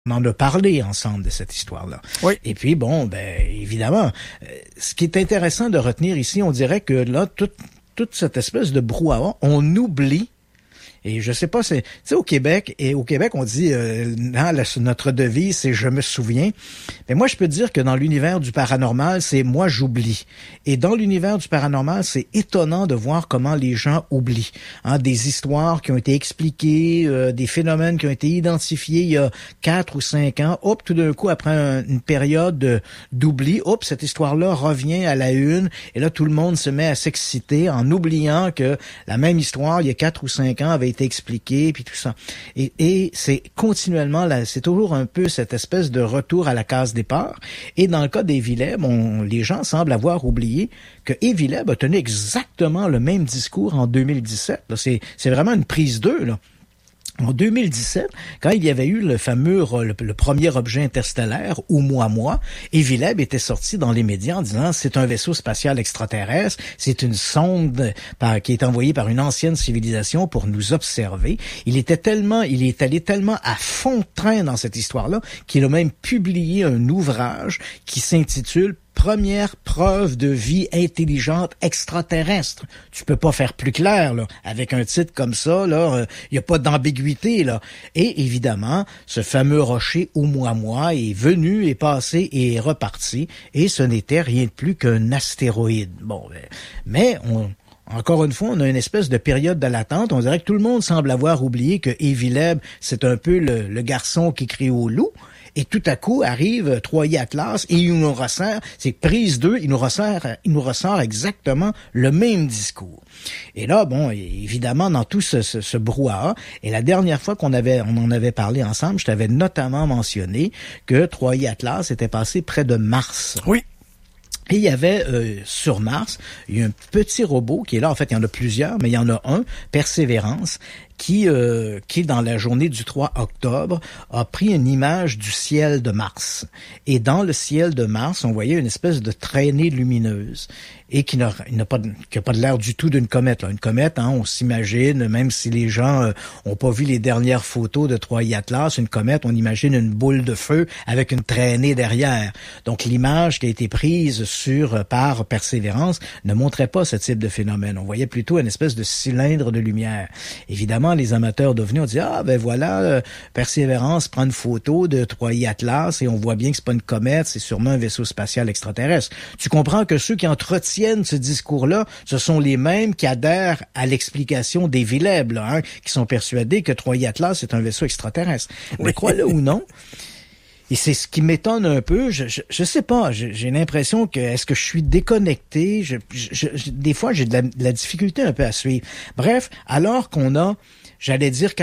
On en a parlé ensemble de cette histoire-là. Oui. Et puis, bon, évidemment, ce qui est intéressant de retenir ici, on dirait que là, toute cette espèce de brouhaha, on oublie. Et je sais pas, tu sais, au Québec, on dit, notre devise, c'est « je me souviens ». Mais moi, je peux dire que dans l'univers du paranormal, c'est « moi, j'oublie ». Et dans l'univers du paranormal, c'est étonnant de voir comment les gens oublient. Des histoires qui ont été expliquées, des phénomènes qui ont été identifiés il y a 4 ou 5 ans. Hop, tout d'un coup, après une période d'oubli, hop, cette histoire-là revient à la une. Et là, tout le monde se met à s'exciter en oubliant que la même histoire, il y a 4 ou 5 ans, avait été expliqué, puis tout ça. Et c'est continuellement, là, c'est toujours un peu cette espèce de retour à la case départ. Et dans le cas d'Evi Leb, les gens semblent avoir oublié que Evi Leb a tenu exactement le même discours en 2017. Là, c'est vraiment une prise d'eux, là. En 2017, quand il y avait eu le premier objet interstellaire, Oumuamua, Evi Leb était sorti dans les médias en disant c'est un vaisseau spatial extraterrestre, c'est une sonde qui est envoyée par une ancienne civilisation pour nous observer. Il est allé tellement à fond de train dans cette histoire-là qu'il a même publié un ouvrage qui s'intitule Première preuve de vie intelligente extraterrestre. Tu peux pas faire plus clair, là. Avec un titre comme ça, là, y a pas d'ambiguïté, là. Et évidemment, ce fameux rocher Oumuamua est venu, est passé et est reparti. Et ce n'était rien de plus qu'un astéroïde. Bon, mais encore une fois, on a une espèce de période de l'attente. On dirait que tout le monde semble avoir oublié que Evi Leb, c'est un peu le garçon qui crie au loup. Et tout à coup arrive Troyer Atlas et il nous ressort, c'est prise 2, il nous ressort exactement le même discours. Et là, bon, évidemment, dans tout ce brouhaha, et la dernière fois on en avait parlé ensemble, je t'avais notamment mentionné que Troyer Atlas était passé près de Mars. Oui. Et il y avait sur Mars, il y a un petit robot qui est là. En fait, il y en a plusieurs, mais il y en a un, Persévérance, qui dans la journée du 3 octobre a pris une image du ciel de Mars. Et dans le ciel de Mars, on voyait une espèce de traînée lumineuse et qui n'a pas de l'air du tout d'une comète. Là. Une comète, on s'imagine, même si les gens ont pas vu les dernières photos de Troyer Atlas, une comète, on imagine une boule de feu avec une traînée derrière. Donc l'image qui a été prise par Persévérance ne montrait pas ce type de phénomène. On voyait plutôt une espèce de cylindre de lumière. Évidemment, les amateurs d'OVNI ont dit Persévérance prend une photo de Troyer Atlas et on voit bien que c'est pas une comète, c'est sûrement un vaisseau spatial extraterrestre. Tu comprends que ceux qui entretiennent ce discours-là, ce sont les mêmes qui adhèrent à l'explication d'Evi Leb, qui sont persuadés que Troyer Atlas est un vaisseau extraterrestre. Oui. Mais crois-le ou non, et c'est ce qui m'étonne un peu, je sais pas, j'ai l'impression que est-ce que je suis déconnecté, des fois j'ai de la difficulté un peu à suivre. Bref, alors qu'on a j'allais dire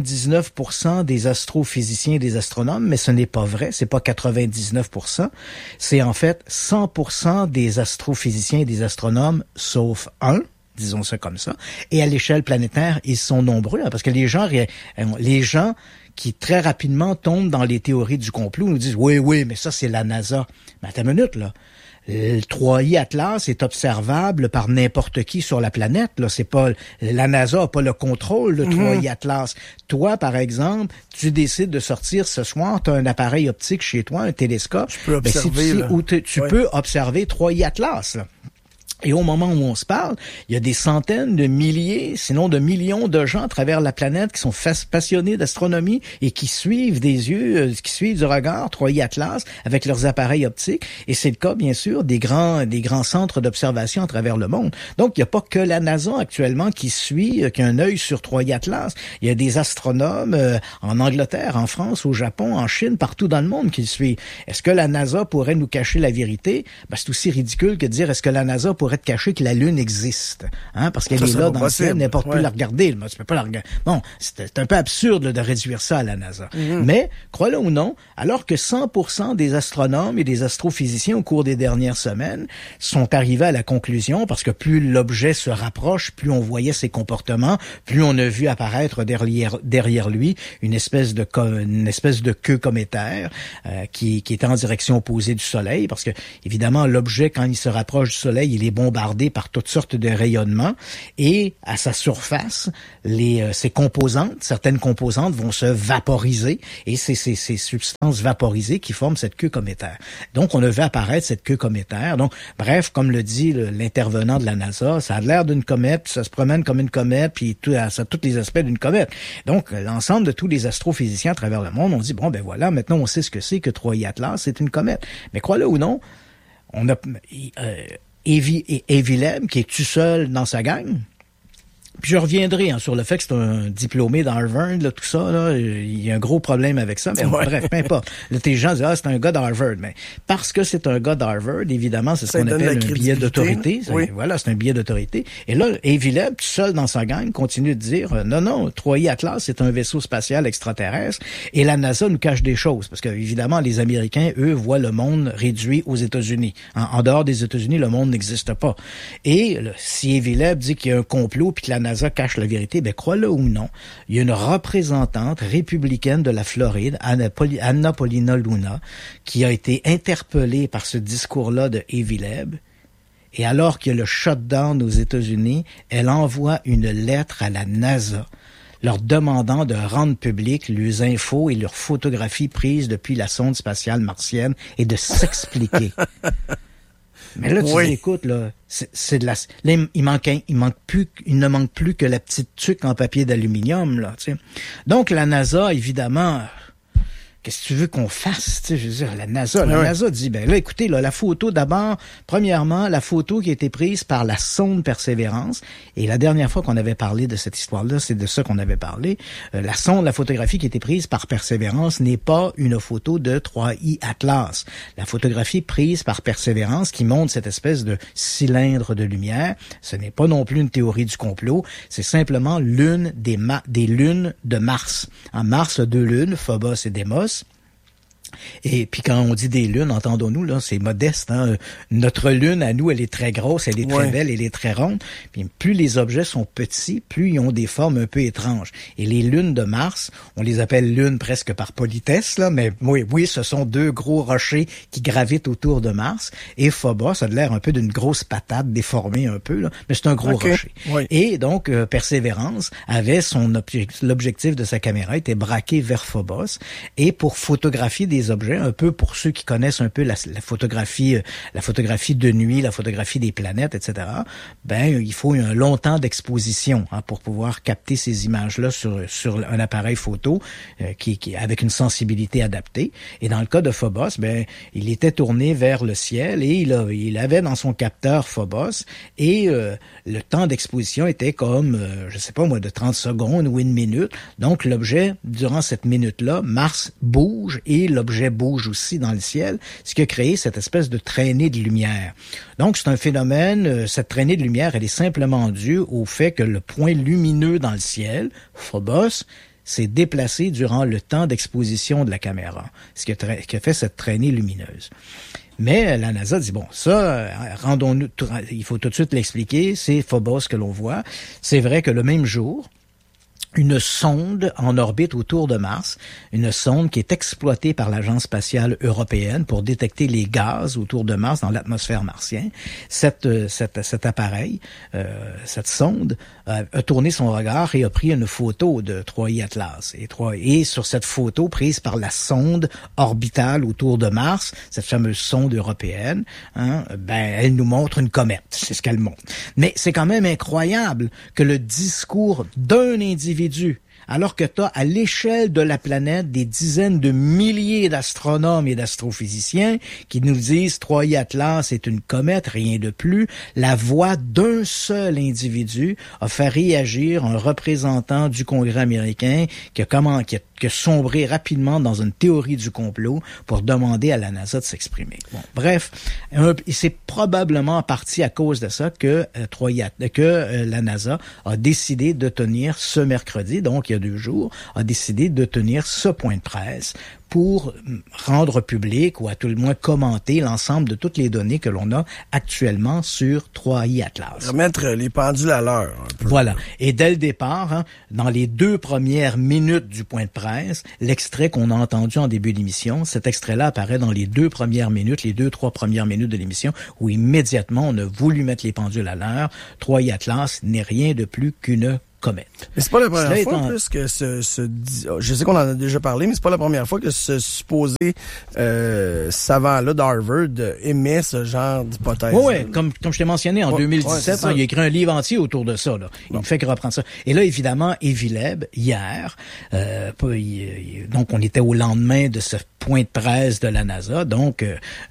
99% des astrophysiciens et des astronomes, mais ce n'est pas vrai, c'est pas 99%, c'est en fait 100% des astrophysiciens et des astronomes, sauf un, disons ça comme ça, et à l'échelle planétaire, ils sont nombreux, parce que les gens qui très rapidement tombent dans les théories du complot nous disent « Oui, mais ça c'est la NASA ». Mais attends une minute, là. Le Troyer Atlas est observable par n'importe qui sur la planète. Là, c'est pas la NASA a pas le contrôle de Troyer Atlas. Toi, par exemple, tu décides de sortir ce soir, tu as un appareil optique chez toi, un télescope. Je peux observer. Tu peux observer Troyer Atlas. Là. Et au moment où on se parle, il y a des centaines de milliers, sinon de millions de gens à travers la planète qui sont passionnés d'astronomie et qui suivent des yeux, qui suivent du regard Troyer Atlas avec leurs appareils optiques. Et c'est le cas, bien sûr, des grands centres d'observation à travers le monde. Donc, il n'y a pas que la NASA actuellement qui a un œil sur Troyer Atlas. Il y a des astronomes en Angleterre, en France, au Japon, en Chine, partout dans le monde qui le suivent. Est-ce que la NASA pourrait nous cacher la vérité? C'est aussi ridicule que de dire est-ce que la NASA pourrait te cacher que la Lune existe, parce qu'elle est là dans le ciel, n'importe où la regarder. Tu peux pas la regarder. Bon, c'est un peu absurde de réduire ça à la NASA. Mais, crois-le ou non, alors que 100% des astronomes et des astrophysiciens au cours des dernières semaines sont arrivés à la conclusion, parce que plus l'objet se rapproche, plus on voyait ses comportements, plus on a vu apparaître derrière lui une espèce de queue cométaire qui était en direction opposée du Soleil, parce que évidemment l'objet quand il se rapproche du Soleil, il est bombardée par toutes sortes de rayonnements et à sa surface, ces composantes, certaines composantes vont se vaporiser et c'est ces substances vaporisées qui forment cette queue cométaire. Donc, on a vu apparaître cette queue cométaire. Donc, bref, comme le dit l'intervenant de la NASA, ça a l'air d'une comète, puis ça se promène comme une comète, puis ça a tous les aspects d'une comète. Donc, l'ensemble de tous les astrophysiciens à travers le monde ont dit, bon, ben voilà, maintenant on sait ce que c'est que 3I Atlas, c'est une comète. Mais crois-le ou non, on a Evileb qui est tout seul dans sa gang. Puis je reviendrai sur le fait que c'est un diplômé d'Harvard, là, tout ça, là, il y a un gros problème avec ça, mais bref, peu importe. Là, tes gens disent, c'est un gars d'Harvard, mais parce que c'est un gars d'Harvard, évidemment, c'est ce qu'on appelle un billet d'autorité. Oui. Voilà, c'est un billet d'autorité. Et là, Evileb, tout seul dans sa gang, continue de dire, non, 3I Atlas, c'est un vaisseau spatial extraterrestre, et la NASA nous cache des choses, parce que, évidemment, les Américains, eux, voient le monde réduit aux États-Unis. En dehors des États-Unis, le monde n'existe pas. Et si Evileb dit qu'il y a un complot, puis que la NASA cache la vérité, ben crois-le ou non, il y a une représentante républicaine de la Floride, Anna Paulina Luna, qui a été interpellée par ce discours-là de Evileb. Et alors qu'il y a le shutdown aux États-Unis, elle envoie une lettre à la NASA leur demandant de rendre public leurs infos et leurs photographies prises depuis la sonde spatiale martienne et de s'expliquer. Mais là, tu dis, écoute, là, c'est de la, là, il ne manque plus que la petite tuque en papier d'aluminium, là, tu sais. Donc, la NASA, évidemment, qu'est-ce que tu veux qu'on fasse, tu sais, je veux dire, la NASA dit, ben là, écoutez, là, la photo, d'abord, premièrement, la photo qui a été prise par la sonde Persévérance, et la dernière fois qu'on avait parlé de cette histoire-là, c'est de ça qu'on avait parlé, la photographie qui a été prise par Persévérance n'est pas une photo de 3I Atlas. La photographie prise par Persévérance qui montre cette espèce de cylindre de lumière, ce n'est pas non plus une théorie du complot, c'est simplement l'une des lunes de Mars. En Mars a 2 lunes, Phobos et Deimos. Et puis quand on dit des lunes, entendons-nous, là, c'est modeste, hein? Notre lune, à nous, elle est très grosse, elle est très belle, elle est très ronde. Puis plus les objets sont petits, plus ils ont des formes un peu étranges. Et les lunes de Mars, on les appelle lunes presque par politesse, là, mais oui, ce sont 2 gros rochers qui gravitent autour de Mars. Et Phobos, ça a l'air un peu d'une grosse patate déformée un peu, là, mais c'est un gros rocher. Oui. Et donc, Persévérance avait l'objectif de sa caméra était braqué vers Phobos. Et pour photographier des objets, un peu pour ceux qui connaissent un peu la photographie de nuit, la photographie des planètes, etc. Ben, il faut un long temps d'exposition pour pouvoir capter ces images-là sur un appareil photo qui avec une sensibilité adaptée. Et dans le cas de Phobos, ben, il était tourné vers le ciel et il avait dans son capteur Phobos et le temps d'exposition était comme, je sais pas moi, de 30 secondes ou 1 minute. Donc l'objet, durant cette minute-là, Mars bouge et l'objet bouge aussi dans le ciel, ce qui a créé cette espèce de traînée de lumière. Donc, c'est un phénomène, cette traînée de lumière, elle est simplement due au fait que le point lumineux dans le ciel, Phobos, s'est déplacé durant le temps d'exposition de la caméra, ce qui a fait cette traînée lumineuse. Mais la NASA dit, bon, ça, il faut tout de suite l'expliquer, c'est Phobos que l'on voit. C'est vrai que le même jour, une sonde en orbite autour de Mars, une sonde qui est exploitée par l'Agence spatiale européenne pour détecter les gaz autour de Mars dans l'atmosphère martienne. Cet appareil, cette sonde, a tourné son regard et a pris une photo de 3I Atlas. Et sur cette photo prise par la sonde orbitale autour de Mars, cette fameuse sonde européenne, elle nous montre une comète. C'est ce qu'elle montre. Mais c'est quand même incroyable que le discours d'un individu, alors que tu as à l'échelle de la planète des dizaines de milliers d'astronomes et d'astrophysiciens qui nous disent 3I Atlas est une comète, rien de plus, la voix d'un seul individu a fait réagir un représentant du Congrès américain qui a sombré rapidement dans une théorie du complot pour demander à la NASA de s'exprimer. Bon, bref, c'est probablement en partie à cause de ça que la NASA a décidé de tenir ce mercredi, donc il y a a 2 jours, a décidé de tenir ce point de presse pour rendre public, ou à tout le moins commenter l'ensemble de toutes les données que l'on a actuellement sur 3i Atlas. Remettre les pendules à l'heure. Voilà. Et dès le départ, dans les 2 premières minutes du point de presse, l'extrait qu'on a entendu en début d'émission, cet extrait-là apparaît dans les 2 premières minutes, les 2-3 premières minutes de l'émission, où immédiatement on a voulu mettre les pendules à l'heure. 3i Atlas n'est rien de plus qu'une comète. Mais c'est pas la première fois plus que je sais qu'on en a déjà parlé, mais c'est pas la première fois que ce supposé savant-là d'Harvard émet ce genre d'hypothèse. Oui, comme je t'ai mentionné, en 2017, il a écrit un livre entier autour de ça. Là. Il ne fait que reprendre ça. Et là, évidemment, Evileb, hier, donc on était au lendemain de ce point de presse de la NASA, donc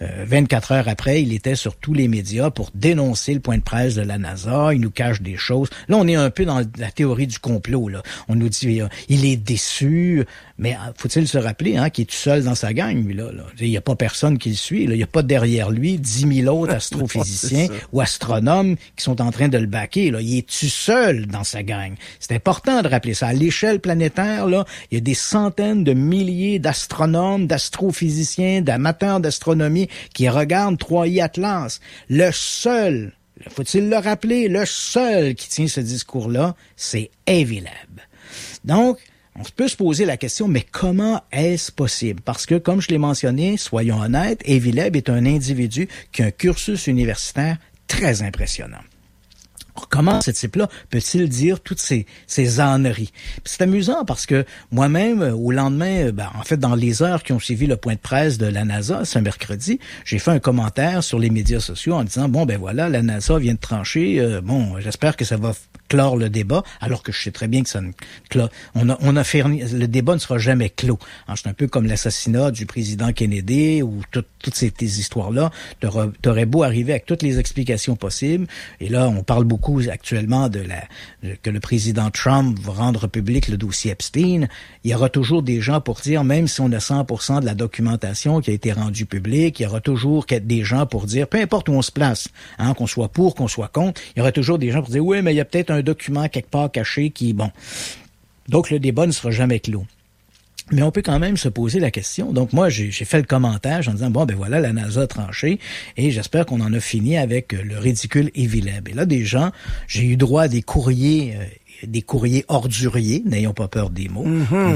24 heures après, il était sur tous les médias pour dénoncer le point de presse de la NASA, il nous cache des choses. Là, on est un peu dans la théorie du complot, là. On nous dit, il est déçu, mais faut-il se rappeler, qu'il est tout seul dans sa gang, lui, là. Il n'y a pas personne qui le suit, là. Il n'y a pas derrière lui 10 000 autres astrophysiciens ou astronomes qui sont en train de le baquer, là. Il est tout seul dans sa gang. C'est important de rappeler ça. À l'échelle planétaire, là, il y a des centaines de milliers d'astronomes, d'astrophysiciens, d'amateurs d'astronomie qui regardent 3i Atlas. Le seul, faut-il le rappeler, le seul qui tient ce discours-là, c'est Evileb. Donc, on peut se poser la question, mais comment est-ce possible? Parce que, comme je l'ai mentionné, soyons honnêtes, Evileb est un individu qui a un cursus universitaire très impressionnant. Comment ce type-là peut-il dire toutes ces âneries? Puis c'est amusant parce que moi-même, au lendemain, en fait, dans les heures qui ont suivi le point de presse de la NASA, ce mercredi, j'ai fait un commentaire sur les médias sociaux en disant, voilà, la NASA vient de trancher, j'espère que ça va clore le débat, alors que je sais très bien que ça ne clore. On a fait, le débat ne sera jamais clos. C'est un peu comme l'assassinat du président Kennedy ou toutes ces histoires-là. T'aurais beau arriver avec toutes les explications possibles, et là, on parle beaucoup actuellement que le président Trump va rendre public le dossier Epstein. Il y aura toujours des gens pour dire, même si on a 100% de la documentation qui a été rendue publique, il y aura toujours des gens pour dire, peu importe où on se place, qu'on soit pour, qu'on soit contre, il y aura toujours des gens pour dire, oui, mais il y a peut-être un document quelque part caché qui, Donc, le débat ne sera jamais clos. Mais on peut quand même se poser la question. Donc moi, j'ai fait le commentaire en disant, voilà, la NASA a tranché et j'espère qu'on en a fini avec le ridicule Evileb. Et là, des gens, j'ai eu droit à des courriers orduriers, n'ayons pas peur des mots.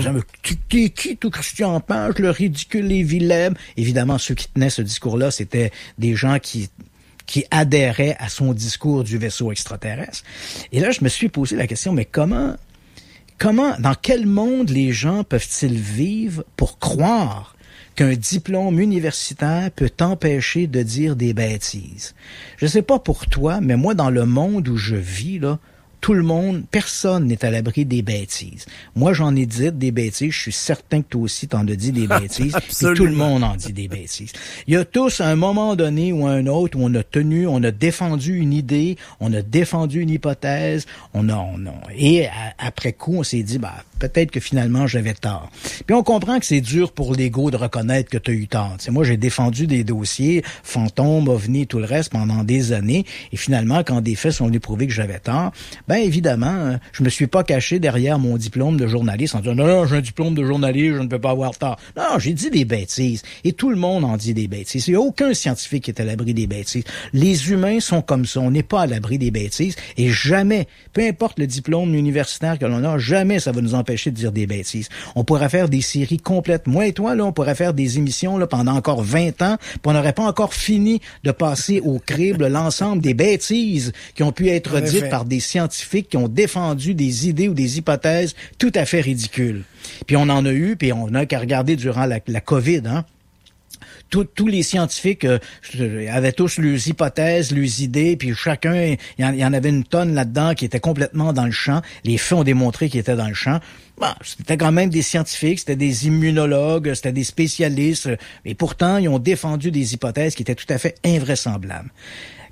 Qui tout Christian Page, le ridicule Evileb? Évidemment, ceux qui tenaient ce discours-là, c'était des gens qui adhéraient à son discours du vaisseau extraterrestre. Et là, je me suis posé la question, mais comment, dans quel monde les gens peuvent-ils vivre pour croire qu'un diplôme universitaire peut t'empêcher de dire des bêtises? Je sais pas pour toi, mais moi, dans le monde où je vis, là, tout le monde, personne n'est à l'abri des bêtises. Moi, j'en ai dit des bêtises. Je suis certain que toi aussi, t'en as dit des bêtises. Et tout le monde en dit des bêtises. Il y a tous, à un moment donné ou à un autre, où on a défendu une idée, on a défendu une hypothèse, et après coup, on s'est dit, peut-être que finalement, j'avais tort. Puis on comprend que c'est dur pour l'ego de reconnaître que tu as eu tort. Moi, j'ai défendu des dossiers, fantômes, ovnis, tout le reste pendant des années. Et finalement, quand des faits sont venus prouver que j'avais tort, évidemment, je me suis pas caché derrière mon diplôme de journaliste en disant, non, j'ai un diplôme de journaliste, je ne peux pas avoir tort. Non, j'ai dit des bêtises. Et tout le monde en dit des bêtises. Il n'y a aucun scientifique qui est à l'abri des bêtises. Les humains sont comme ça. On n'est pas à l'abri des bêtises. Et jamais, peu importe le diplôme universitaire que l'on a, jamais ça va nous empêcher de dire des bêtises. On pourrait faire des séries complètes. Moi et toi, là, on pourrait faire des émissions là pendant encore 20 ans, puis on n'aurait pas encore fini de passer au crible l'ensemble des bêtises qui ont pu être dites par des scientifiques qui ont défendu des idées ou des hypothèses tout à fait ridicules. Puis on en a eu, puis on n'a qu'à regarder durant la COVID, Tous les scientifiques avaient tous leurs hypothèses, leurs idées, puis chacun, il y en avait une tonne là-dedans qui était complètement dans le champ. Les faits ont démontré qu'ils étaient dans le champ. C'était quand même des scientifiques, c'était des immunologues, c'était des spécialistes, mais pourtant, ils ont défendu des hypothèses qui étaient tout à fait invraisemblables.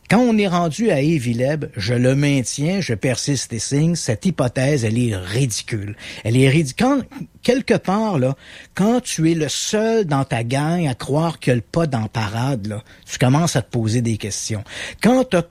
Quand on est rendu à Avi-Leb, je le maintiens, je persiste et signe, cette hypothèse, elle est ridicule. Elle est ridicule. Quelque part, là, quand tu es le seul dans ta gang à croire qu'il y a le pas dans la parade, là, tu commences à te poser des questions. Quand t'as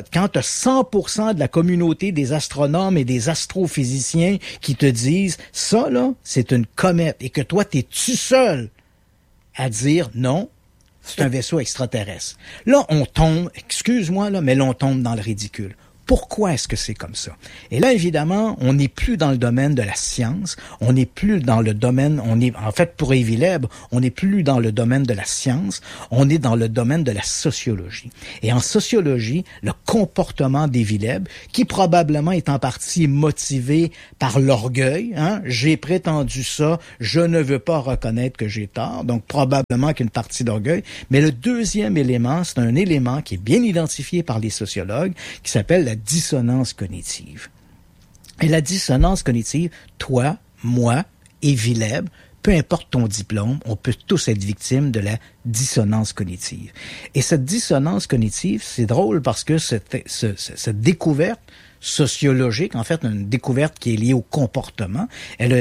100% de la communauté des astronomes et des astrophysiciens qui te disent, ça, là, c'est une comète, et que toi, t'es tout seul à dire non, c'est un vaisseau extraterrestre. Là, on tombe, excuse-moi, là, mais là, on tombe dans le ridicule. Pourquoi est-ce que c'est comme ça? Et là, évidemment, on n'est plus dans le domaine de la science, on n'est plus dans le domaine, en fait, pour Avi-Leb, on n'est plus dans le domaine de la science, on est dans le domaine de la sociologie. Et en sociologie, le comportement d'Avi-Leb, qui probablement est en partie motivé par l'orgueil, j'ai prétendu ça, je ne veux pas reconnaître que j'ai tort, donc probablement qu'une partie d'orgueil. Mais le deuxième élément, c'est un élément qui est bien identifié par les sociologues, qui s'appelle la dissonance cognitive. Et la dissonance cognitive, toi, moi, Avi-Leb, peu importe ton diplôme, on peut tous être victimes de la dissonance cognitive. Et cette dissonance cognitive, c'est drôle parce que cette découverte sociologique, en fait, une découverte qui est liée au comportement. Elle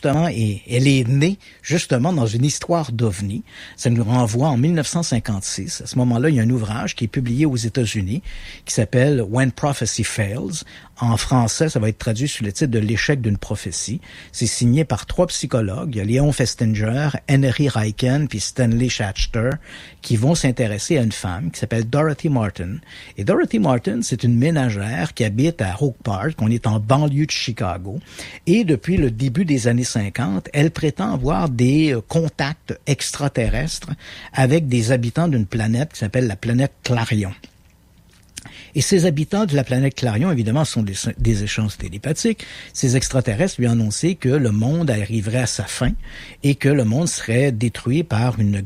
est née justement dans une histoire d'OVNI. Ça nous renvoie en 1956. À ce moment-là, il y a un ouvrage qui est publié aux États-Unis qui s'appelle When Prophecy Fails. En français, ça va être traduit sous le titre de L'échec d'une prophétie. C'est signé par 3 psychologues. Il y a Léon Festinger, Henry Ryken puis Stanley Schachter qui vont s'intéresser à une femme qui s'appelle Dorothy Martin. Et Dorothy Martin, c'est une ménagère qui habite à Oak Park. On est en banlieue de Chicago. Et depuis le début des années 50, elle prétend avoir des contacts extraterrestres avec des habitants d'une planète qui s'appelle la planète Clarion. Et ces habitants de la planète Clarion, évidemment, sont des échanges télépathiques. Ces extraterrestres lui ont annoncé que le monde arriverait à sa fin et que le monde serait détruit par une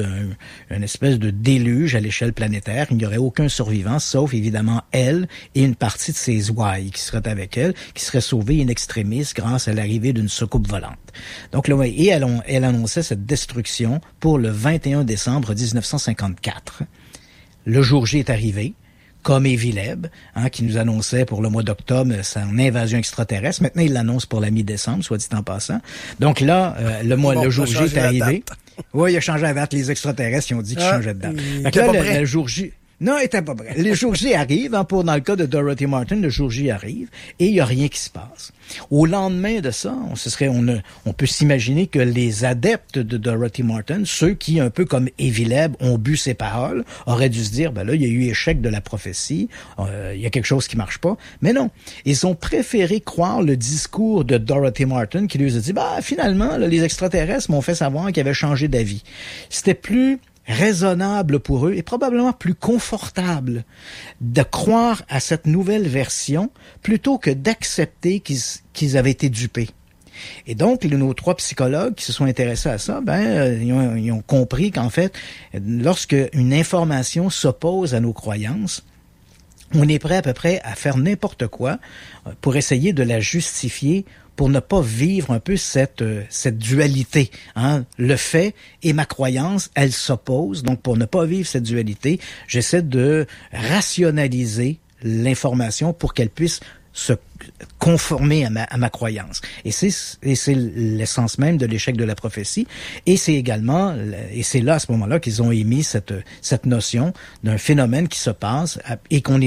espèce de déluge à l'échelle planétaire. Il n'y aurait aucun survivant, sauf évidemment elle et une partie de ses ouailles qui seraient avec elle, qui seraient sauvées in extremis grâce à l'arrivée d'une soucoupe volante. Donc là, et elle annonçait cette destruction pour le 21 décembre 1954. Le jour J est arrivé. Comme Avi-Leb, qui nous annonçait pour le mois d'octobre son invasion extraterrestre. Maintenant, il l'annonce pour la mi-décembre, soit dit en passant. Donc là, le jour J est arrivé. Oui, il a changé la date. Les extraterrestres, ils ont dit qu'il changeait de date. Fait que là, le jour J... Non, il était pas prêt. Le jour J arrive, dans le cas de Dorothy Martin, le jour J arrive, et il n'y a rien qui se passe. Au lendemain de ça, on peut s'imaginer que les adeptes de Dorothy Martin, ceux qui, un peu comme Avi-Leb, ont bu ses paroles, auraient dû se dire, là, il y a eu échec de la prophétie, il y a quelque chose qui marche pas. Mais non. Ils ont préféré croire le discours de Dorothy Martin qui lui a dit, finalement, là, les extraterrestres m'ont fait savoir qu'ils avaient changé d'avis. C'était plus raisonnable pour eux et probablement plus confortable de croire à cette nouvelle version plutôt que d'accepter qu'ils avaient été dupés. Et donc, nos 3 psychologues qui se sont intéressés à ça, ils ont compris qu'en fait, lorsque une information s'oppose à nos croyances, on est prêt à peu près à faire n'importe quoi pour essayer de la justifier, pour ne pas vivre un peu cette dualité. Le fait et ma croyance, elles s'opposent. Donc, pour ne pas vivre cette dualité, j'essaie de rationaliser l'information pour qu'elle puisse se conformer à ma croyance. Et c'est l'essence même de l'échec de la prophétie. Et c'est également, et c'est là, à ce moment-là, qu'ils ont émis cette notion d'un phénomène qui se passe et on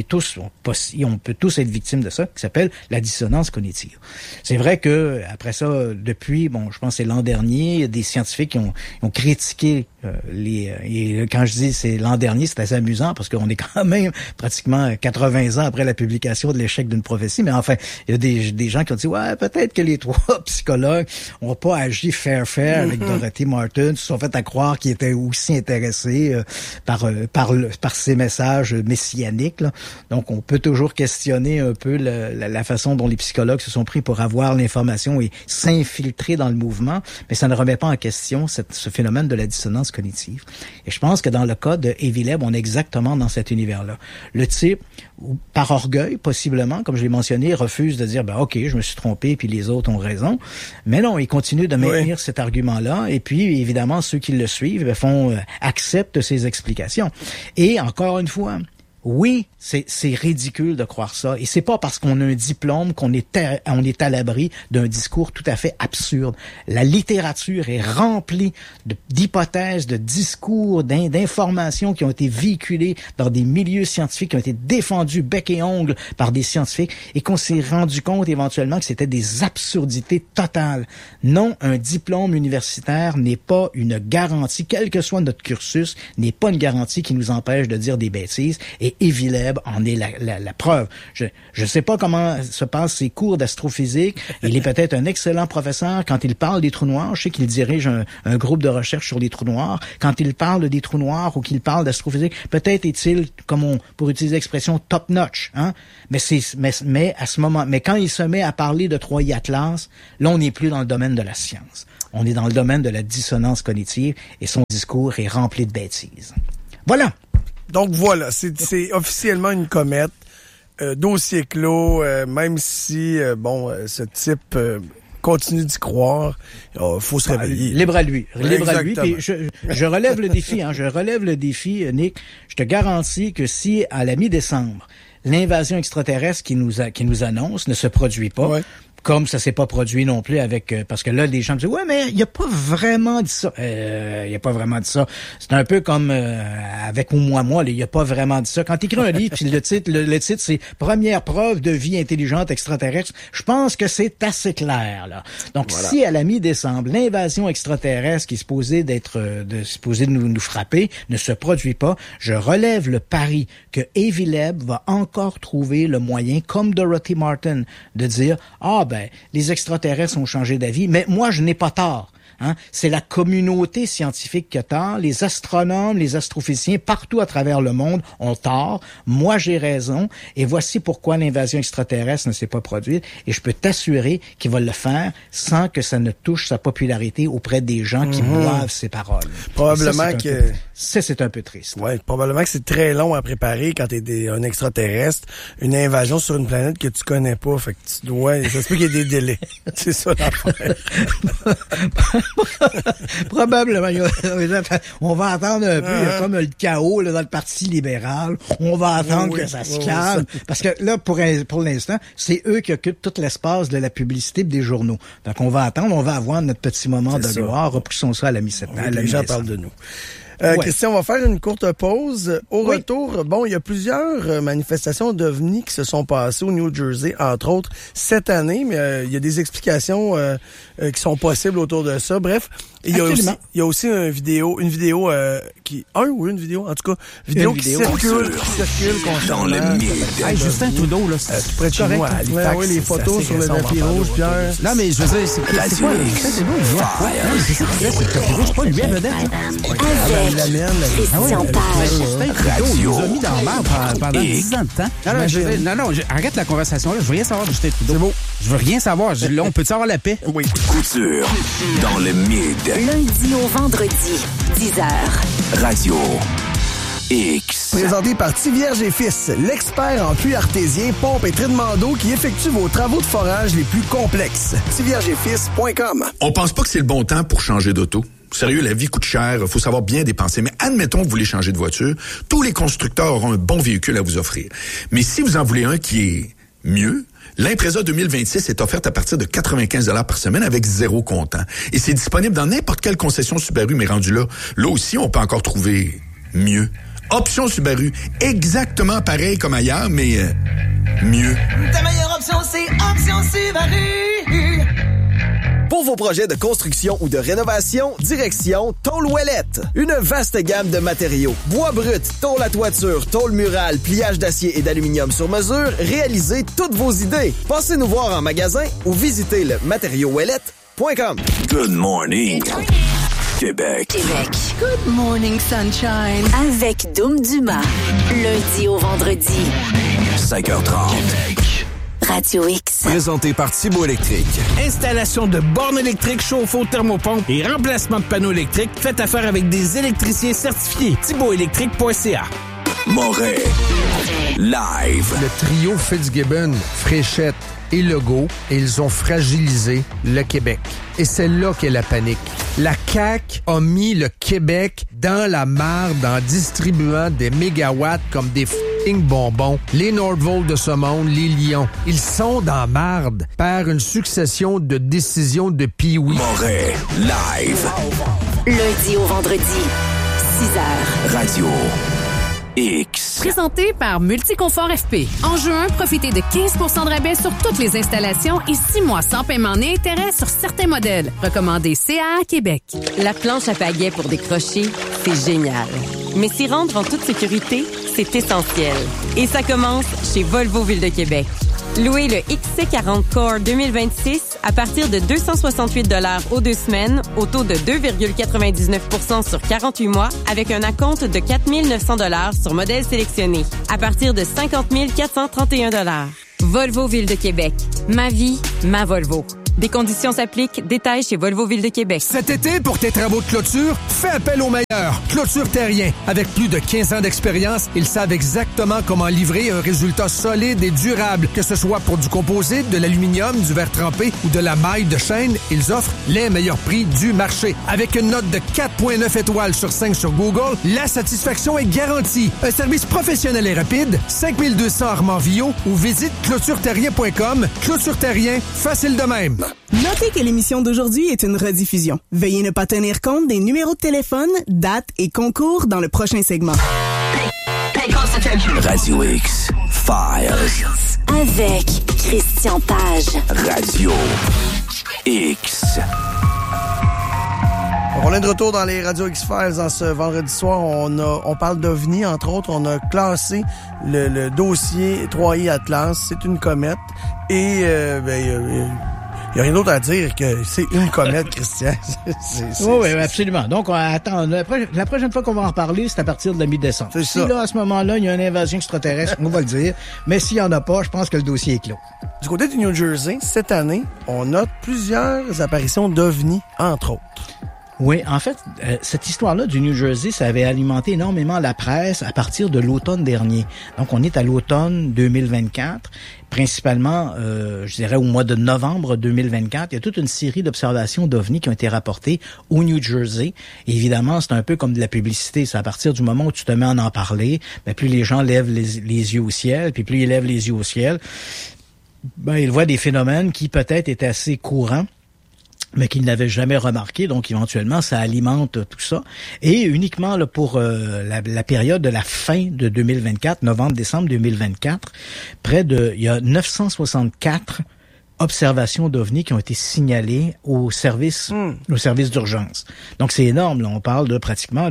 peut tous être victimes de ça, qui s'appelle la dissonance cognitive. C'est vrai que, après ça, depuis, je pense que c'est l'an dernier, il y a des scientifiques qui ont critiqué et quand je dis c'est l'an dernier, c'est assez amusant parce qu'on est quand même pratiquement 80 ans après la publication de l'échec d'une prophétie, mais enfin, il y a des gens qui ont dit, peut-être que les 3 psychologues ont pas agi fair avec Dorothy Martin, se sont fait à croire qu'ils étaient aussi intéressés par ces messages messianiques, là. Donc, on peut toujours questionner un peu la façon dont les psychologues se sont pris pour avoir l'information et s'infiltrer dans le mouvement, mais ça ne remet pas en question ce phénomène de la dissonance cognitive. Et je pense que dans le cas de Avi-Leb, on est exactement dans cet univers-là. Le type, par orgueil, possiblement, comme je l'ai mentionné, refuse de dire, OK, je me suis trompé, puis les autres ont raison. Mais non, il continue de maintenir cet argument-là, et puis, évidemment, ceux qui le suivent acceptent ses explications. Et, encore une fois, Oui, c'est ridicule de croire ça. Et c'est pas parce qu'on a un diplôme qu'on est à l'abri d'un discours tout à fait absurde. La littérature est remplie d'hypothèses, de discours, d'informations qui ont été véhiculées dans des milieux scientifiques, qui ont été défendus bec et ongle par des scientifiques et qu'on s'est rendu compte éventuellement que c'était des absurdités totales. Non, un diplôme universitaire n'est pas une garantie, quel que soit notre cursus, n'est pas une garantie qui nous empêche de dire des bêtises. Et Evileb en est la preuve. Je sais pas comment se passent ses cours d'astrophysique. Il est peut-être un excellent professeur quand il parle des trous noirs. Je sais qu'il dirige un groupe de recherche sur les trous noirs. Quand il parle des trous noirs ou qu'il parle d'astrophysique, peut-être est-il, pour utiliser l'expression, top-notch. Hein? Mais à ce moment, mais quand il se met à parler de 3I Atlas, là, on n'est plus dans le domaine de la science. On est dans le domaine de la dissonance cognitive et son discours est rempli de bêtises. Voilà. Donc voilà, c'est officiellement une comète, dossier clos, même si ce type continue d'y croire, faut se réveiller. Libre à lui. Puis je relève le défi, Nick. Je te garantis que si à la mi-décembre, l'invasion extraterrestre qui nous annonce ne se produit pas, comme ça s'est pas produit non plus avec parce que là les gens me disent ouais mais il y a pas vraiment dit ça. Il y a pas vraiment dit ça. C'est un peu comme avec moi il y a pas vraiment dit ça. Quand tu écris un livre puis le titre c'est Première preuve de vie intelligente extraterrestre, je pense que c'est assez clair là. Donc voilà. Si à la mi-décembre l'invasion extraterrestre qui est supposée de nous frapper ne se produit pas, je relève le pari que Evileb va encore trouver le moyen comme Dorothy Martin de dire les extraterrestres ont changé d'avis, mais moi, je n'ai pas tort. Hein? C'est la communauté scientifique qui a tort. Les astronomes, les astrophysiciens, partout à travers le monde ont tort. Moi, j'ai raison. Et voici pourquoi l'invasion extraterrestre ne s'est pas produite. Et je peux t'assurer qu'il va le faire sans que ça ne touche sa popularité auprès des gens qui boivent ses paroles. Probablement c'est un peu triste. Ouais, probablement que c'est très long à préparer quand t'es un extraterrestre, une invasion sur une planète que tu connais pas. Fait que tu dois, ça se peut qu'il y ait des délais. C'est ça l'affaire. Probablement. On va attendre un peu. Il y a comme le chaos là, dans le Parti libéral. On va attendre que ça se calme. Parce que là, pour l'instant, c'est eux qui occupent tout l'espace de la publicité des journaux. Donc, on va attendre. On va avoir notre petit moment de gloire. Repoussons ça à la mi-septembre. Les gens parlent de nous. Christian, on va faire une courte pause. Au retour, il y a plusieurs manifestations d'OVNI qui se sont passées au New Jersey, entre autres, cette année, mais il y a des explications qui sont possibles autour de ça. Bref, il y a aussi une vidéo qui circule dans le Justin Trudeau, là, c'est près de chez moi, à Halifax. Oui, les photos sur le tapis rouge, Pierre. Non, mais je veux dire, c'est quoi? Justin Trudeau, il joue à quoi? C'est ça, c'est pas lui à vedette, Christian Page. Justin Trudeau, il nous a mis dans le marbre pendant 10 ans de temps. Non, arrête la conversation, là. Je veux rien savoir de Justin Trudeau. C'est beau. Je veux rien savoir. Là, on peut-tu avoir la paix? Oui. Couture dans le mid. Lundi au vendredi, 10h. Radio X. Présenté par Tivierge et Fils, l'expert en puits artésien, pompe et traitement d'eau qui effectue vos travaux de forage les plus complexes. Tiviergeetfils.com. On pense pas que c'est le bon temps pour changer d'auto. Sérieux, la vie coûte cher, faut savoir bien dépenser. Mais admettons que vous voulez changer de voiture, tous les constructeurs auront un bon véhicule à vous offrir. Mais si vous en voulez un qui est mieux, l'Impreza 2026 est offerte à partir de 95 $ par semaine avec 0 comptant. Et c'est disponible dans n'importe quelle concession Subaru, mais rendu là aussi, on peut encore trouver mieux. Option Subaru, exactement pareil comme ailleurs, mais mieux. Ta meilleure option, c'est Option Subaru. Pour vos projets de construction ou de rénovation, direction Tôle Ouellette. Une vaste gamme de matériaux. Bois brut, tôle à toiture, tôle murale, pliage d'acier et d'aluminium sur mesure, réalisez toutes vos idées. Passez nous voir en magasin ou visitez le matériauxouellette.com. Good morning, Québec. Good morning, sunshine. Avec Doom Dumas. Lundi au vendredi. 5h30. Radio X. Présenté par Thibault Électrique. Installation de bornes électriques, chauffe-eau, thermopompe et remplacement de panneaux électriques. Faites affaire avec des électriciens certifiés. ThibaultElectrique.ca. Moret. Live. Le trio Fitzgibbon, Fréchette et Legault, ils ont fragilisé le Québec. Et c'est là qu'est la panique. La CAQ a mis le Québec dans la marde en distribuant des mégawatts comme des Inc. Bonbon, les Nordvolt de ce monde, les Lions. Ils sont dans marde par une succession de décisions de Pee-wee. Moret, live. Lundi au vendredi, 6h. Radio X. Présenté par Multiconfort FP. En juin, profitez de 15 % de rabais sur toutes les installations et 6 mois sans paiement ni intérêt sur certains modèles. Recommandé CAA Québec. La planche à pagaie pour décrocher, c'est génial. Mais s'y rendre en toute sécurité, c'est essentiel. Et ça commence chez Volvo Ville de Québec. Louez le XC40 Core 2026 à partir de 268 $ aux 2 semaines, au taux de 2,99 % sur 48 mois, avec un acompte de 4 900 $ sur modèle sélectionné, à partir de 50 431 $. Volvo Ville de Québec. Ma vie, ma Volvo. Des conditions s'appliquent. Détails chez Volvo Ville de Québec. Cet été, pour tes travaux de clôture, fais appel aux meilleurs. Clôture Terrien. Avec plus de 15 ans d'expérience, ils savent exactement comment livrer un résultat solide et durable. Que ce soit pour du composite, de l'aluminium, du verre trempé ou de la maille de chaîne, ils offrent les meilleurs prix du marché. Avec une note de 4,9 étoiles sur 5 sur Google, la satisfaction est garantie. Un service professionnel et rapide, 5200 Armand-Villot ou visite clôtureterrien.com. Clôture Terrien, facile de même. Notez que l'émission d'aujourd'hui est une rediffusion. Veuillez ne pas tenir compte des numéros de téléphone, dates et concours dans le prochain segment. Radio X Files. Avec Christian Page. Radio X. On est de retour dans les Radio X-Files en ce vendredi soir. On parle d'OVNI, entre autres. On a classé le dossier 3i Atlas. C'est une comète. Et il n'y a rien d'autre à dire que c'est une comète, Christian. Oui, absolument. Donc, on attend. La prochaine fois qu'on va en parler, c'est à partir de la mi-décembre. Si là, à ce moment-là, il y a une invasion extraterrestre, on va le dire. Mais s'il n'y en a pas, je pense que le dossier est clos. Du côté du New Jersey, cette année, on note plusieurs apparitions d'OVNI, entre autres. Oui, en fait, cette histoire-là du New Jersey, ça avait alimenté énormément la presse à partir de l'automne dernier. Donc, on est à l'automne 2024. Principalement, je dirais au mois de novembre 2024, il y a toute une série d'observations d'OVNI qui ont été rapportées au New Jersey. Et évidemment, c'est un peu comme de la publicité. C'est à partir du moment où tu te mets à en parler, plus les gens lèvent les yeux au ciel, puis plus ils lèvent les yeux au ciel, ils voient des phénomènes qui peut-être étaient assez courants, mais qu'ils n'avaient jamais remarqué, donc éventuellement ça alimente tout ça. Et uniquement là pour la période de la fin de 2024, novembre-décembre 2024, il y a 964 observations d'OVNI qui ont été signalées au service d'urgence. Donc c'est énorme, là. On parle de pratiquement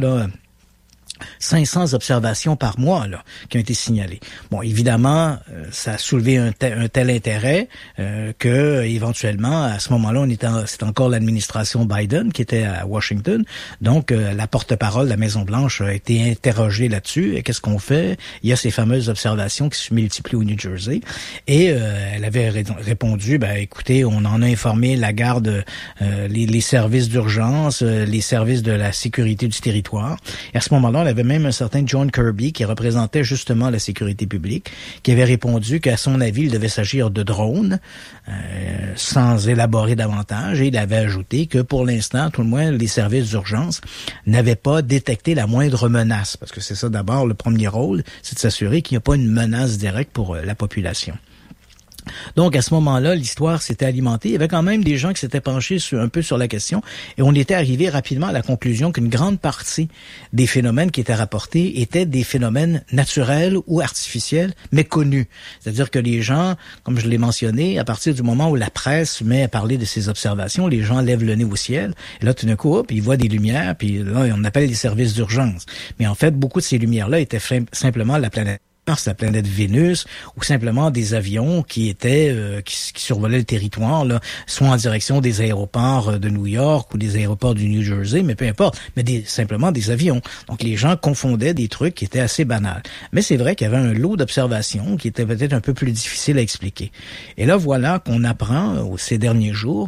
500 observations par mois là qui ont été signalées. Bon, évidemment, ça a soulevé un tel intérêt que éventuellement, à ce moment-là, c'était encore l'administration Biden qui était à Washington. Donc, la porte-parole de la Maison-Blanche a été interrogée là-dessus. Et qu'est-ce qu'on fait? Il y a ces fameuses observations qui se multiplient au New Jersey. Et elle avait répondu, écoutez, on en a informé la garde, les services d'urgence, les services de la sécurité du territoire. Et à ce moment-là, on avait même un certain John Kirby qui représentait justement la sécurité publique, qui avait répondu qu'à son avis, il devait s'agir de drones, sans élaborer davantage. Et il avait ajouté que pour l'instant, tout le moins, les services d'urgence n'avaient pas détecté la moindre menace. Parce que c'est ça d'abord, le premier rôle, c'est de s'assurer qu'il n'y a pas une menace directe pour la population. Donc, à ce moment-là, l'histoire s'était alimentée. Il y avait quand même des gens qui s'étaient penchés un peu sur la question et on était arrivé rapidement à la conclusion qu'une grande partie des phénomènes qui étaient rapportés étaient des phénomènes naturels ou artificiels, mais connus. C'est-à-dire que les gens, comme je l'ai mentionné, à partir du moment où la presse se met à parler de ces observations, les gens lèvent le nez au ciel et là, tout d'un coup, ils voient des lumières, puis là, on appelle les services d'urgence. Mais en fait, beaucoup de ces lumières-là étaient simplement la planète la planète Vénus, ou simplement des avions qui étaient qui survolaient le territoire, là, soit en direction des aéroports de New York ou des aéroports du New Jersey, mais peu importe, mais simplement des avions. Donc les gens confondaient des trucs qui étaient assez banals. Mais c'est vrai qu'il y avait un lot d'observations qui était peut-être un peu plus difficile à expliquer. Et là, voilà qu'on apprend ces derniers jours.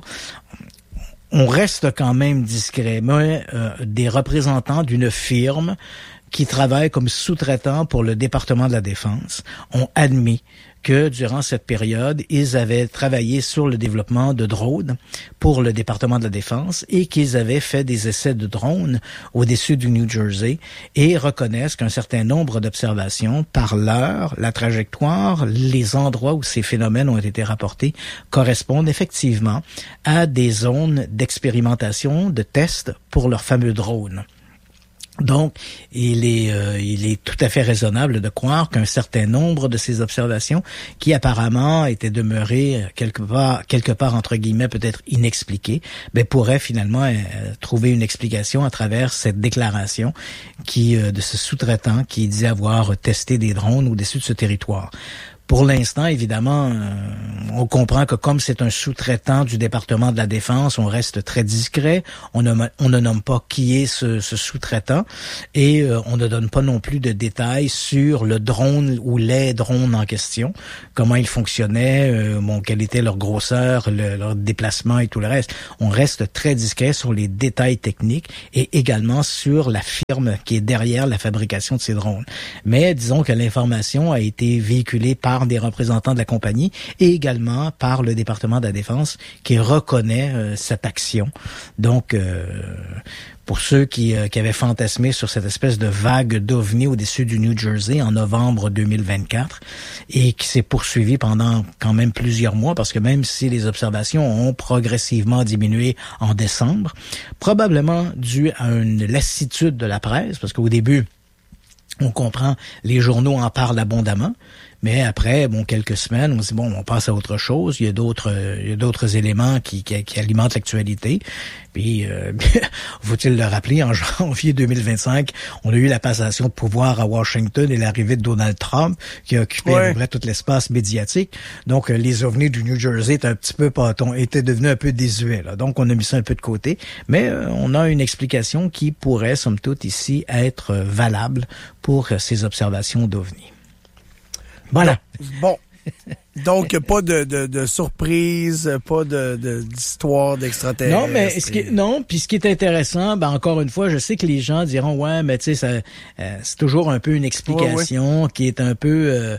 On reste quand même discret, mais des représentants d'une firme qui travaillent comme sous-traitants pour le département de la Défense, ont admis que durant cette période, ils avaient travaillé sur le développement de drones pour le département de la Défense et qu'ils avaient fait des essais de drones au-dessus du New Jersey et reconnaissent qu'un certain nombre d'observations par l'heure, la trajectoire, les endroits où ces phénomènes ont été rapportés correspondent effectivement à des zones d'expérimentation, de tests pour leurs fameux drones. Donc, il est tout à fait raisonnable de croire qu'un certain nombre de ces observations, qui apparemment étaient demeurées quelque part entre guillemets peut-être inexpliquées, pourraient finalement trouver une explication à travers cette déclaration de ce sous-traitant qui disait avoir testé des drones au-dessus de ce territoire. Pour l'instant, évidemment, on comprend que comme c'est un sous-traitant du département de la Défense, on reste très discret. On ne nomme pas qui est ce sous-traitant et on ne donne pas non plus de détails sur le drone ou les drones en question, comment ils fonctionnaient, quelle était leur grosseur, leur déplacement et tout le reste. On reste très discret sur les détails techniques et également sur la firme qui est derrière la fabrication de ces drones. Mais disons que l'information a été véhiculée par des représentants de la compagnie et également par le département de la Défense qui reconnaît cette action. Donc, pour ceux qui avaient fantasmé sur cette espèce de vague d'OVNI au-dessus du New Jersey en novembre 2024 et qui s'est poursuivie pendant quand même plusieurs mois parce que même si les observations ont progressivement diminué en décembre, probablement dû à une lassitude de la presse parce qu'au début, on comprend, les journaux en parlent abondamment. Mais après, quelques semaines, on se dit, on passe à autre chose. Il y a d'autres éléments qui alimentent l'actualité. Puis, faut-il le rappeler, en janvier 2025, on a eu la passation de pouvoir à Washington et l'arrivée de Donald Trump, qui a occupé à peu près tout l'espace médiatique. Donc, les ovnis du New Jersey étaient devenus un peu désuets, là. Donc, on a mis ça un peu de côté. Mais, on a une explication qui pourrait, somme toute, ici, être valable pour ces observations d'ovnis. Voilà. Bon. Donc, pas de surprise, pas d'histoire d'extraterrestres. Non, puis ce qui est intéressant, encore une fois, je sais que les gens diront, ouais, mais tu sais, c'est toujours un peu une explication qui est un peu,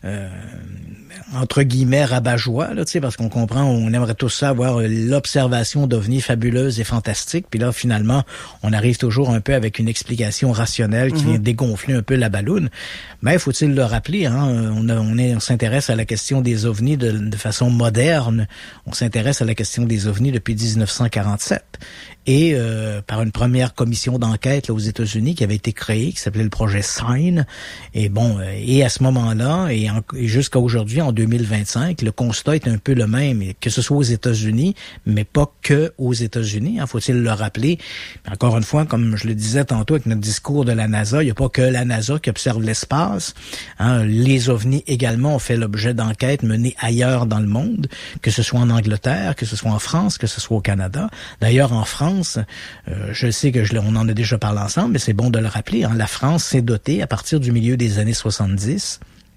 entre guillemets, rabat-joie, là, tu sais, parce qu'on comprend, on aimerait tous ça avoir l'observation d'ovnis fabuleuse et fantastique, puis là, finalement, on arrive toujours un peu avec une explication rationnelle qui vient dégonfler un peu la balloune. Mais faut-il le rappeler, on s'intéresse à la question des ovnis de façon moderne. On s'intéresse à la question des ovnis depuis 1947. Et par une première commission d'enquête là, aux États-Unis qui avait été créée, qui s'appelait le projet SIGN. Et à ce moment-là, et jusqu'à aujourd'hui, en 2025, le constat est un peu le même, que ce soit aux États-Unis, mais pas que aux États-Unis, faut-il le rappeler. Encore une fois, comme je le disais tantôt avec notre discours de la NASA, il n'y a pas que la NASA qui observe l'espace. Les ovnis également ont fait l'objet d'enquêtes menées ailleurs dans le monde, que ce soit en Angleterre, que ce soit en France, que ce soit au Canada. D'ailleurs, en France, je sais que on en a déjà parlé ensemble, mais c'est bon de le rappeler. La France s'est dotée, à partir du milieu des années 70,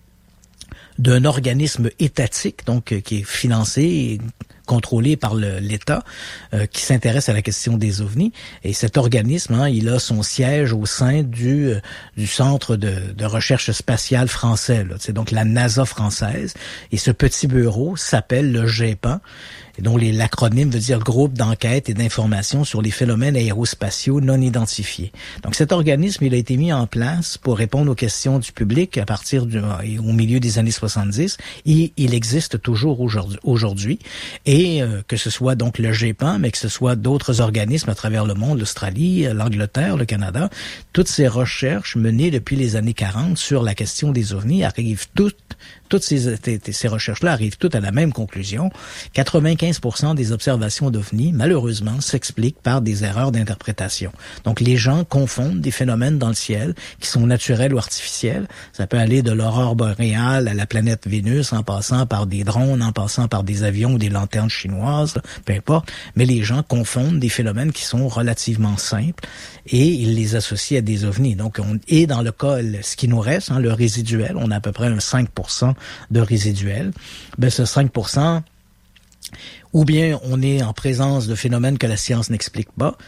d'un organisme étatique, donc qui est financé et contrôlé par l'État, qui s'intéresse à la question des ovnis. Et cet organisme, il a son siège au sein du centre de recherche spatiale français. C'est donc la NASA française. Et ce petit bureau s'appelle le GEPAN, et dont l'acronyme veut dire Groupe d'enquête et d'information sur les phénomènes aérospatiaux non identifiés. Donc cet organisme, il a été mis en place pour répondre aux questions du public à partir au milieu des années 70, et il existe toujours aujourd'hui. Et que ce soit donc le GEPAN, mais que ce soit d'autres organismes à travers le monde, l'Australie, l'Angleterre, le Canada, toutes ces recherches menées depuis les années 40 sur la question des ovnis arrivent toutes ces recherches-là arrivent toutes à la même conclusion. 95% des observations d'ovnis, malheureusement, s'expliquent par des erreurs d'interprétation. Donc, les gens confondent des phénomènes dans le ciel qui sont naturels ou artificiels. Ça peut aller de l'aurore boréale à la planète Vénus, en passant par des drones, en passant par des avions ou des lanternes chinoises, peu importe. Mais les gens confondent des phénomènes qui sont relativement simples et ils les associent à des ovnis. Donc, et dans le cas, ce qui nous reste, le résiduel, on a à peu près un 5% de résiduel. Ce 5%, ou bien on est en présence de phénomènes que la science n'explique pas,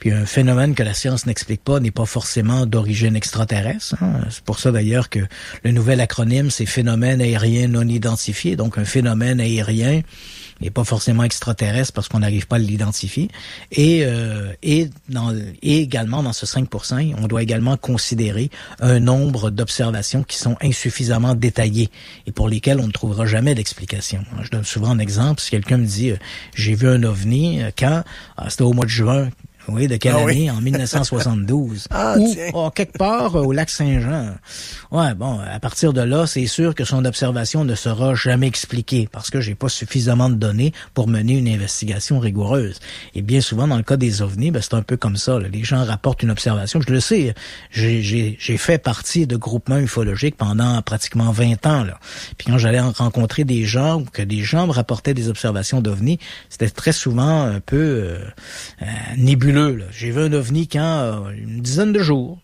Puis un phénomène que la science n'explique pas n'est pas forcément d'origine extraterrestre. Hein. C'est pour ça d'ailleurs que le nouvel acronyme, c'est phénomène aérien non identifié. Donc un phénomène aérien n'est pas forcément extraterrestre parce qu'on n'arrive pas à l'identifier. Et également dans ce 5%, on doit également considérer un nombre d'observations qui sont insuffisamment détaillées et pour lesquelles on ne trouvera jamais d'explication. Je donne souvent un exemple. Si quelqu'un me dit « j'ai vu un ovni », quand? C'était au mois de juin. Oui, de quelle année? En 1972. Quelque part au lac Saint-Jean. Ouais, bon, à partir de là, c'est sûr que son observation ne sera jamais expliquée parce que j'ai pas suffisamment de données pour mener une investigation rigoureuse. Et bien souvent, dans le cas des ovnis, c'est un peu comme ça. Là. Les gens rapportent une observation. Je le sais, j'ai fait partie de groupements ufologiques pendant pratiquement 20 ans. Là. Puis quand j'allais rencontrer des gens ou que des gens me rapportaient des observations d'ovnis, c'était très souvent un peu nébuleux. Là. J'ai vu un ovni quand une dizaine de jours.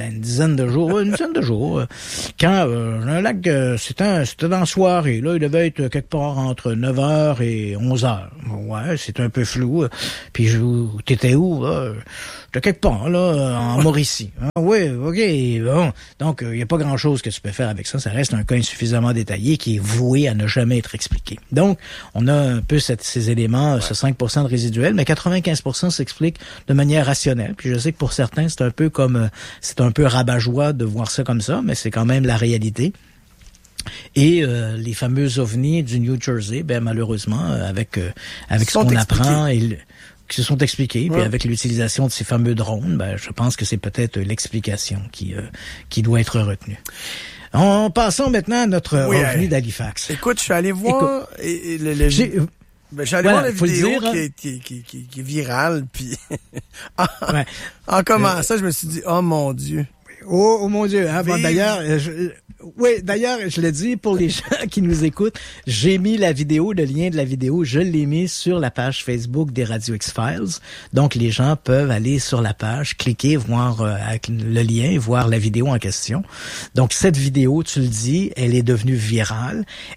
Quand un lac, c'était dans la soirée, là, il devait être quelque part entre 9h et 11h. Ouais, c'est un peu flou. Puis t'étais où, là? J'étais quelque part, là, en Mauricie. Ah, oui, ok, bon. Donc, il n'y a pas grand-chose que tu peux faire avec ça. Ça reste un cas insuffisamment détaillé qui est voué à ne jamais être expliqué. Donc, on a un peu ces éléments, ce 5% de résiduel, mais 95% s'explique de manière rationnelle. Puis je sais que pour certains, c'est un peu rabat-joie de voir ça comme ça, mais c'est quand même la réalité. Et les fameux ovnis du New Jersey, malheureusement, avec ce qu'on apprend qui se sont expliqués, puis avec l'utilisation de ces fameux drones, je pense que c'est peut-être l'explication qui doit être retenue. Passons maintenant à notre ovni d'Halifax. Écoute, je suis allé voir j'ai allé voir la vidéo qui est virale, puis en commençant, je me suis dit, oh mon Dieu. Oh mon Dieu, hein? Bon, d'ailleurs, je l'ai dit pour les gens qui nous écoutent, j'ai mis le lien de la vidéo, je l'ai mis sur la page Facebook des Radio X-Files. Donc, les gens peuvent aller sur la page, cliquer, voir avec le lien, voir la vidéo en question. Donc, cette vidéo, tu le dis, elle est devenue virale.